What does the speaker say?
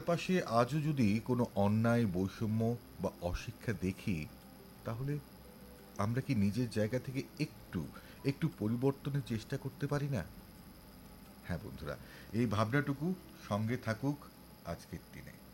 চারপাশে আজও যদি কোনো অন্যায়, বৈষম্য বা অশিক্ষা দেখি, তাহলে আমরা কি নিজের জায়গা থেকে একটু একটু পরিবর্তনের চেষ্টা করতে পারি না? হ্যাঁ বন্ধুরা, এই ভাবনাটুকু সঙ্গে থাকুক আজকের দিনে।